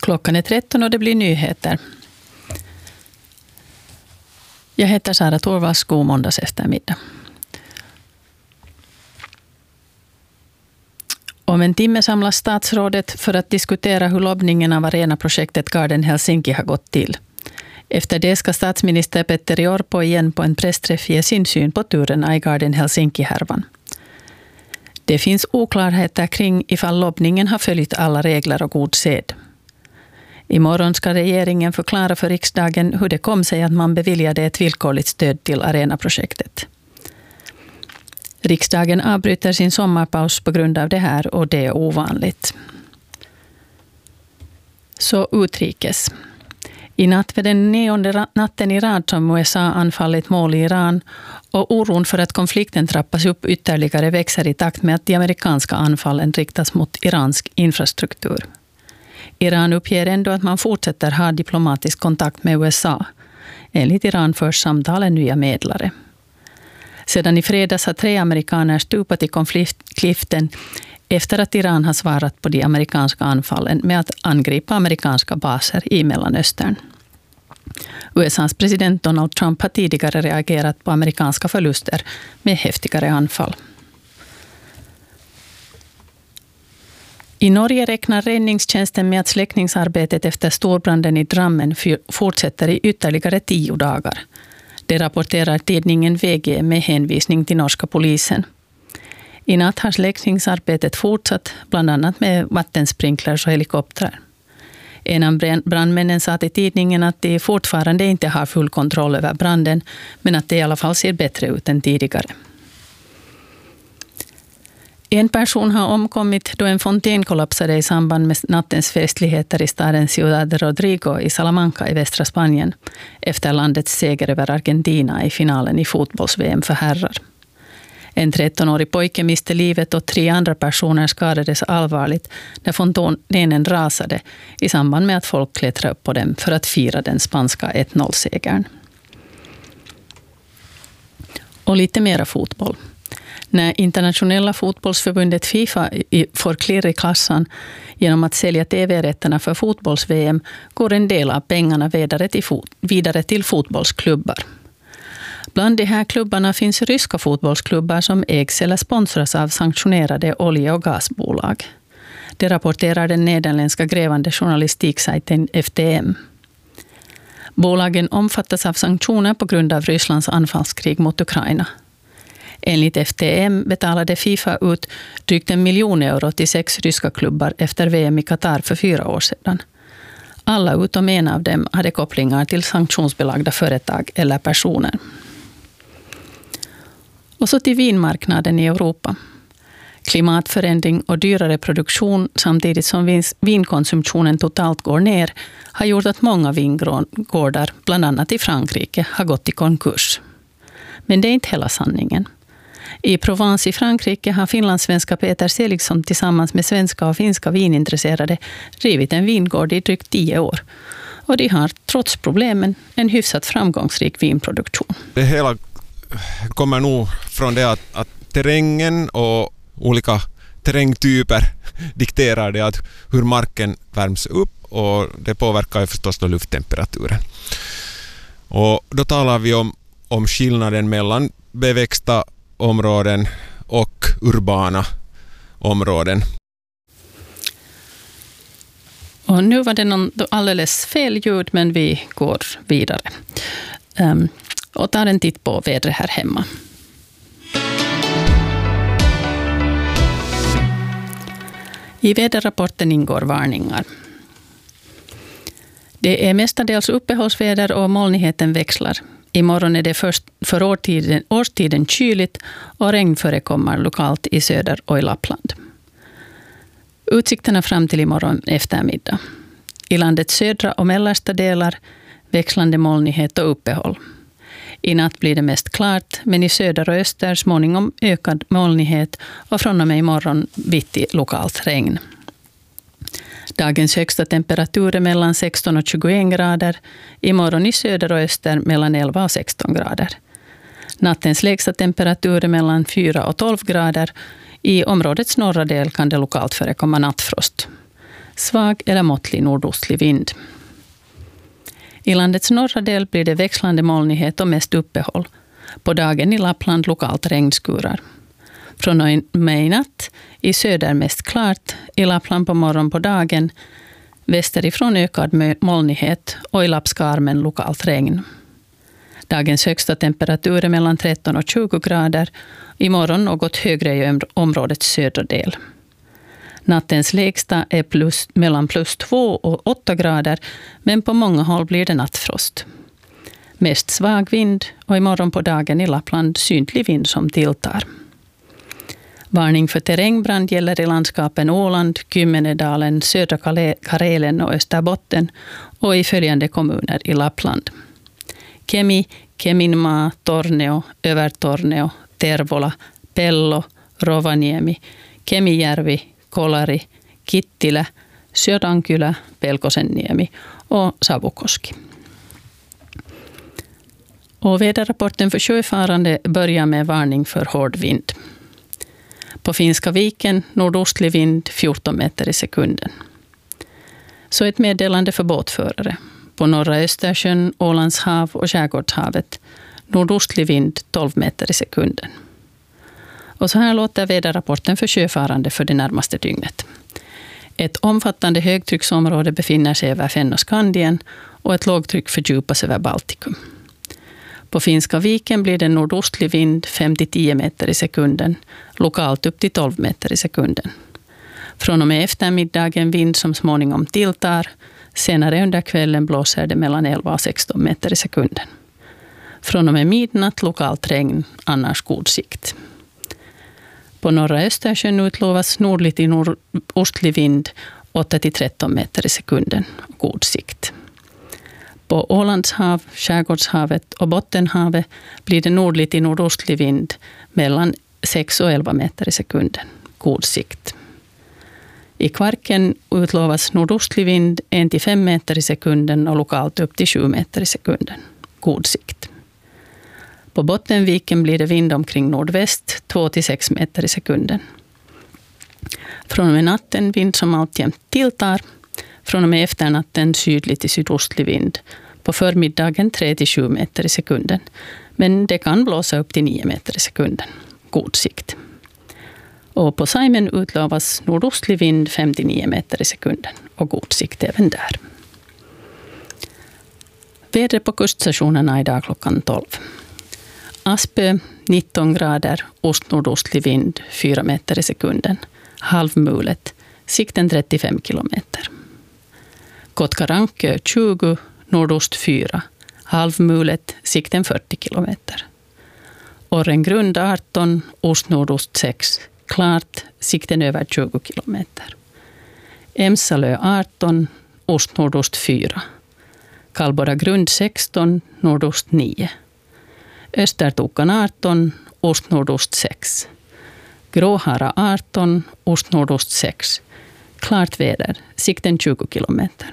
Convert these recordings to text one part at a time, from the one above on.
Klockan är 13 och det blir nyheter. Jag heter Sara Torvalds, god måndags eftermiddag. Om en timme samlas statsrådet för att diskutera hur lobbningen av arenaprojektet Garden Helsinki har gått till. Efter det ska statsminister Petteri Orpo igen på en pressträff ge sin syn på turerna i Garden Helsinki-härvan. Det finns oklarheter kring ifall lobbningen har följt alla regler och god sed. Imorgon ska regeringen förklara för riksdagen hur det kom sig att man beviljade ett villkorligt stöd till arenaprojektet. Riksdagen avbryter sin sommarpaus på grund av det här och det är ovanligt. Så utrikes. I natt var den 9:e natten i rad som USA anfallit mål i Iran och oron för att konflikten trappas upp ytterligare växer i takt med att de amerikanska anfallen riktas mot iransk infrastruktur. Iran uppger ändå att man fortsätter ha diplomatisk kontakt med USA. Enligt Iran förs samtalen via medlare. Sedan i fredags har 3 amerikaner stupat i konflikten efter att Iran har svarat på de amerikanska anfallen med att angripa amerikanska baser i Mellanöstern. USAs president Donald Trump har tidigare reagerat på amerikanska förluster med häftigare anfall. I Norge räknar räddningstjänsten med att släckningsarbetet efter storbranden i Drammen fortsätter i ytterligare 10 dagar. Det rapporterar tidningen VG med hänvisning till norska polisen. I natt har släckningsarbetet fortsatt, bland annat med vattensprinklers och helikoptrar. En av brandmännen sa till tidningen att de fortfarande inte har full kontroll över branden, men att det i alla fall ser bättre ut än tidigare. En person har omkommit då en fontän kollapsade i samband med nattens festligheter i staden Ciudad Rodrigo i Salamanca i västra Spanien efter landets seger över Argentina i finalen i fotbolls-VM för herrar. En 13-årig pojke miste livet och 3 andra personer skadades allvarligt när fontänen rasade i samband med att folk klättrade upp på dem för att fira den spanska 1-0-segern. Och lite mera fotboll. När internationella fotbollsförbundet FIFA får klirr i kassan genom att sälja TV-rätterna för fotbolls-VM går en del av pengarna vidare till fotbollsklubbar. Bland de här klubbarna finns ryska fotbollsklubbar som ägs eller sponsras av sanktionerade olje- och gasbolag. Det rapporterar den nederländska grävande journalistiksajten FTM. Bolagen omfattas av sanktioner på grund av Rysslands anfallskrig mot Ukraina. Enligt FTM betalade FIFA ut drygt 1 miljon euro till 6 ryska klubbar efter VM i Qatar för 4 år sedan. Alla utom en av dem hade kopplingar till sanktionsbelagda företag eller personer. Och så till vinmarknaden i Europa. Klimatförändring och dyrare produktion samtidigt som vinkonsumtionen totalt går ner har gjort att många vingårdar, bland annat i Frankrike, har gått i konkurs. Men det är inte hela sanningen. I Provence i Frankrike har finlandssvenska Peter Seligsson tillsammans med svenska och finska vinintresserade drivit en vingård i drygt 10 år. Och de har trots problemen en hyfsat framgångsrik vinproduktion. Det hela kommer nog från det att terrängen och olika terrängtyper dikterar det att hur marken värms upp, och det påverkar ju förstås då lufttemperaturen. Och då talar vi om skillnaden mellan beväxta områden och urbana områden. Och nu var det någon alldeles fel ljud, men vi går vidare. Och tar en titt på vädret här hemma. I väderrapporten ingår varningar. Det är mestadels uppehållsväder och molnigheten växlar. Imorgon är det först för årstiden kyligt och regn förekommer lokalt i söder och i Lappland. Utsikterna fram till imorgon eftermiddag. I landets södra och mellersta delar växlande molnighet och uppehåll. I natt blir det mest klart, men i söder och öster småningom ökad molnighet och från och med imorgon bitti lokalt regn. Dagens högsta temperatur är mellan 16 och 21 grader. Imorgon i söder och öster mellan 11 och 16 grader. Nattens lägsta temperatur är mellan 4 och 12 grader. I områdets norra del kan det lokalt förekomma nattfrost. Svag eller måttlig nordostlig vind. I landets norra del blir det växlande molnighet och mest uppehåll. På dagen i Lappland lokalt regnskurar. Från och med i natt i söder mest klart, i Lappland på morgon på dagen, västerifrån ökad molnighet och i Lappskarmen lokalt regn. Dagens högsta temperatur är mellan 13 och 20 grader, imorgon något högre i områdets södra del. Nattens lägsta är mellan plus 2 och 8 grader, men på många håll blir det nattfrost. Mest svag vind och imorgon på dagen i Lappland synlig vind som tilltar. Varning för terrängbrand gäller i landskapen Åland, Kymmenedalen, södra Karelen och Österbotten och i följande kommuner i Lappland. Kemi, Keminmaa, Torneo, Övertorneo, Tervola, Pello, Rovaniemi, Kemijärvi, Kolari, Kittilä, Sodankylä, Pelkosenniemi och Savukoski. Och väderrapporten för sjöfarande börjar med varning för hård vind. På Finska viken nordostlig vind 14 meter i sekunden. Så ett meddelande för båtförare. På norra Östersjön, Ålands hav och Skärgårdshavet nordostlig vind 12 meter i sekunden. Och så här låter väderrapporten för sjöfarande för det närmaste dygnet. Ett omfattande högtrycksområde befinner sig över Fennoskandien och ett lågtryck fördjupas över Baltikum. På Finska viken blir det nordostlig vind 5-10 meter i sekunden, lokalt upp till 12 meter i sekunden. Från och med eftermiddagen vind som småningom tilltar, senare under kvällen blåser det mellan 11 och 16 meter i sekunden. Från och med midnatt lokalt regn, annars god sikt. På norra Östersjön utlovas nordlig till nordostlig vind 8-13 meter i sekunden, god sikt. På Ålands hav, Skärgårdshavet och Bottenhavet blir det nordlig till nordostlig vind mellan 6 och 11 meter i sekunden, god sikt. I Kvarken utlovas nordostlig vind 1-5 meter i sekunden och lokalt upp till 7 meter i sekunden, god sikt. På Bottenviken blir det vind omkring nordväst 2-6 meter i sekunden. Från och med natten vind som alltjämt tilltar. Från och med efternatten sydlig till sydostlig vind. På förmiddagen 3-7 meter i sekunden. Men det kan blåsa upp till 9 meter i sekunden. God sikt. Och på Saimen utlovas nordostlig vind 5-9 meter i sekunden. Och god sikt även där. Vädret på kuststationerna idag klockan 12. Aspö 19 grader, ost-nordostlig vind 4 meter i sekunden. Halvmulet, sikten 35 kilometer. Kotkarankö 20, nordost 4. Halvmulet, sikten 40 kilometer. Orrengrund 18, ost-nordost 6. Klart, sikten över 20 kilometer. Emsalö 18, ost-nordost 4. Kalboragrund 16, nordost 9. Östertokan 18, ost-nordost 6. Gråhara 18, ost-nordost 6. Klart väder, sikten 20 kilometer.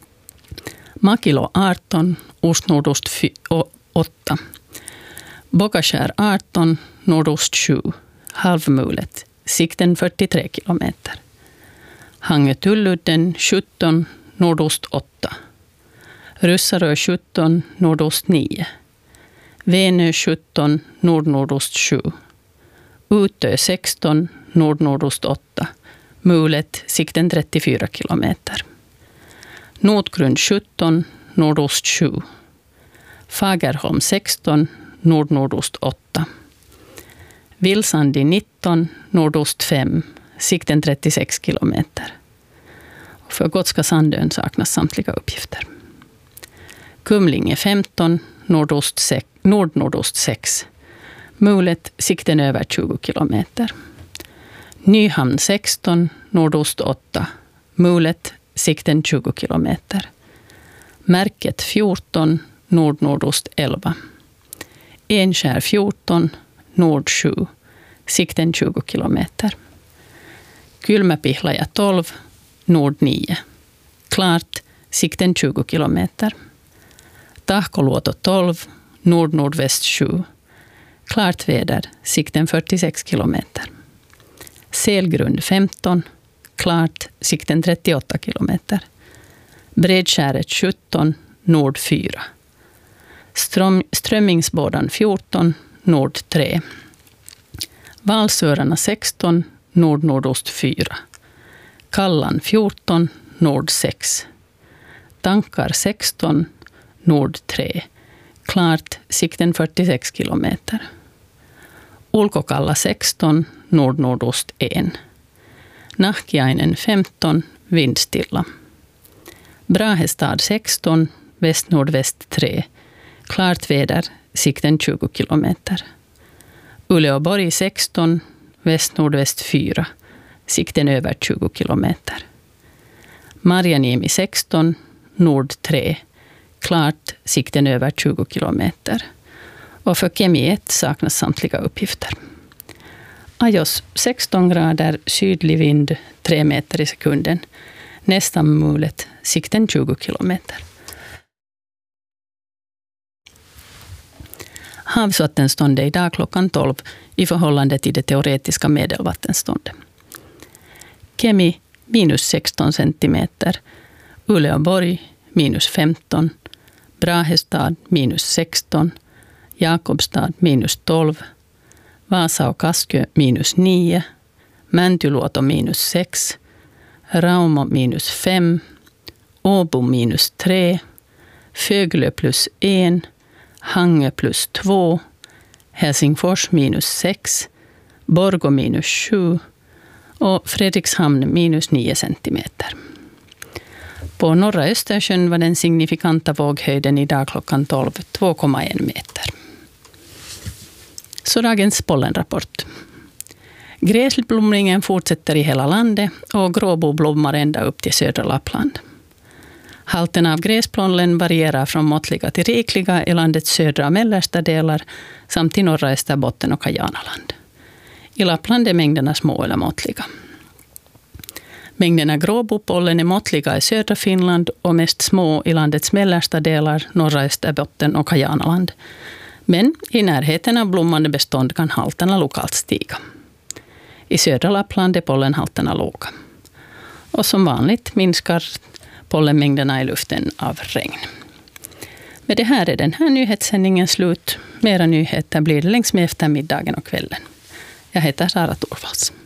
Makilo 18, ost-nordost 8. Bokaskär 18, nordost 7. Halvmulet, sikten 43 kilometer. Hangö-Tulludden 17, nordost 8. Ryssarö 17, nordost 9. Venö 17, nordnordost 7. Utö 16, nordnordost 8. Mulet, sikten 34 kilometer. Nordgrund 17, nordost 7. Fagerholm 16, nordnordost 8. Vilsandi 19, nordost 5. Sikten 36 kilometer. För Gotska Sandön saknas samtliga uppgifter. Kumlinge 15, nordnordost 6. Mulet, sikten över 20 kilometer. Nyhamn 16, nordost 8. Mulet, sikten 20 kilometer. Märket 14, nordnordost 11. Enskär 14, nord 7. Sikten 20 kilometer. Kylmäpihlaja 12, nord 9. Klart, sikten 20 kilometer. Tahkoluoto 12, nordnordväst 7. Klart väder, sikten 46 kilometer. Selgrund 15, klart, sikten 38 kilometer. Bredskäret 17, nord 4. Strömmingsbådan 14, nord 3. Valsörarna 16, nord-nordost 4. Kallan 14, nord 6. Tankar 16, nord 3. Klart, sikten 46 kilometer. Ulkokalla 16, nord-nordost 1. Nahkiainen 15, vindstilla. Brahestad 16, väst-nordväst 3. Klart väder, sikten 20 kilometer. Uleåborg 16, väst-nordväst 4. Sikten över 20 kilometer. Marjaniemi 16, nord 3. Klart, sikten över 20 kilometer. Och för Kemi 1 saknas samtliga uppgifter. Ajos 16 grader, sydlig vind 3 meter i sekunden. Nästan mulet, sikten 20 kilometer. Havsvattenståndet idag klockan 12 i förhållande till det teoretiska medelvattenståndet. Kemi minus 16 centimeter, Uleåborg minus 15, Brahestad minus 16, Jakobstad minus 12, Vasa och Kaskö minus 9, Mäntyluoto minus 6, Raumo minus 5, Åbo minus 3, Föglö plus 1, Hangö plus 2, Helsingfors minus 6, Borgå minus 7 och Fredrikshamn minus 9 centimeter. På norra Östersjön var den signifikanta våghöjden idag klockan 12 2,1 meter. Så dagens pollenrapport. Gräsblomningen fortsätter i hela landet och gråbo blommar ända upp till södra Lappland. Halten av gräspollen varierar från måttliga till rikliga i landets södra och mellersta delar samt i norra Österbotten och Kajanaland. I Lappland är mängderna små eller måttliga. Mängderna gråbopollen är måttliga i södra Finland och mest små i landets mellersta delar, norra Österbotten och Kajanaland. Men i närheten av blommande bestånd kan halterna lokalt stiga. I södra Lappland är pollenhalterna låga. Och som vanligt minskar pollenmängderna i luften av regn. Med det här är den här nyhetssändningen slut. Mera nyheter blir det längs med eftermiddagen och kvällen. Jag heter Sara Torvalds.